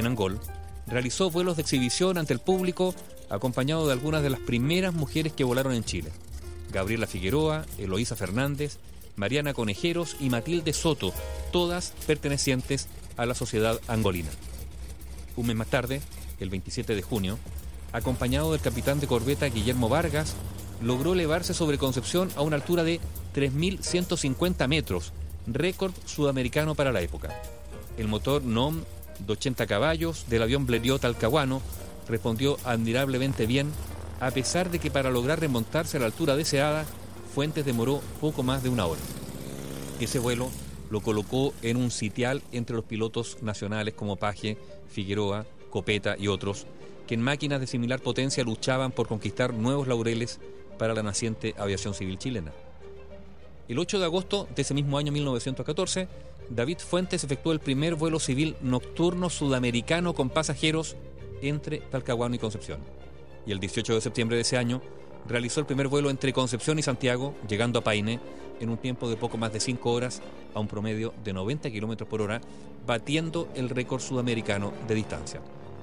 en Angol, realizó vuelos de exhibición ante el público acompañado de algunas de las primeras mujeres que volaron en Chile: Gabriela Figueroa, Eloísa Fernández, Mariana Conejeros y Matilde Soto, todas pertenecientes a la sociedad angolina. Un mes más tarde, el 27 de junio, acompañado del capitán de corbeta Guillermo Vargas, logró elevarse sobre Concepción a una altura de 3.150 metros, récord sudamericano para la época. El motor NOM de 80 caballos del avión Blériot Talcahuano respondió admirablemente bien, a pesar de que para lograr remontarse a la altura deseada, Fuentes demoró poco más de una hora. Ese vuelo lo colocó en un sitial entre los pilotos nacionales como Paje, Figueroa, Copeta y otros, que en máquinas de similar potencia luchaban por conquistar nuevos laureles para la naciente aviación civil chilena. El 8 de agosto de ese mismo año 1914, David Fuentes efectuó el primer vuelo civil nocturno sudamericano con pasajeros entre Talcahuano y Concepción. Y el 18 de septiembre de ese año realizó el primer vuelo entre Concepción y Santiago, llegando a Paine en un tiempo de poco más de 5 horas a un promedio de 90 km por hora, batiendo el récord sudamericano de distancia.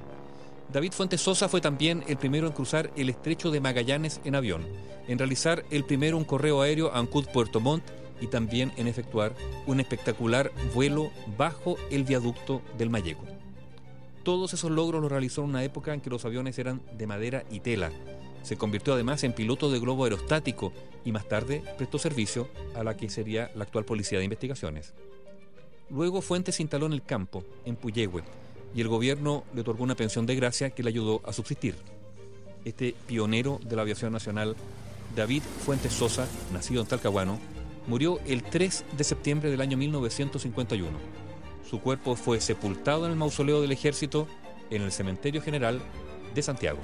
David Fuentes Sosa fue también el primero en cruzar el estrecho de Magallanes en avión, en realizar el primero un correo aéreo a Ancud-Puerto Montt y también en efectuar un espectacular vuelo bajo el viaducto del Mayeco. Todos esos logros los realizó en una época en que los aviones eran de madera y tela. Se convirtió además en piloto de globo aerostático y más tarde prestó servicio a la que sería la actual Policía de Investigaciones. Luego Fuentes se instaló en el campo, en Puyehue, y el gobierno le otorgó una pensión de gracia que le ayudó a subsistir. Este pionero de la aviación nacional, David Fuentes Sosa, nacido en Talcahuano, murió el 3 de septiembre del año 1951. Su cuerpo fue sepultado en el mausoleo del Ejército en el Cementerio General de Santiago.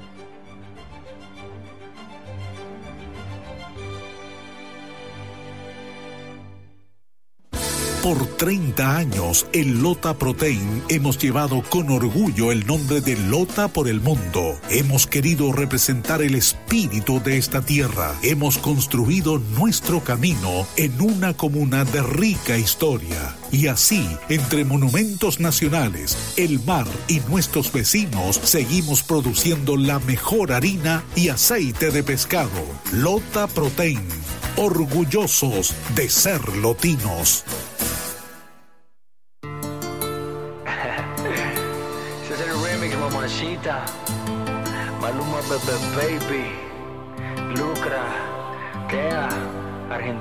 Por 30 años, en Lota Protein hemos llevado con orgullo el nombre de Lota por el mundo. Hemos querido representar el espíritu de esta tierra. Hemos construido nuestro camino en una comuna de rica historia. Y así, entre monumentos nacionales, el mar y nuestros vecinos, seguimos produciendo la mejor harina y aceite de pescado. Lota Protein. Orgullosos de ser lotinos. Mamacita, Maluma Baby, Lucra, Tea, Argentina.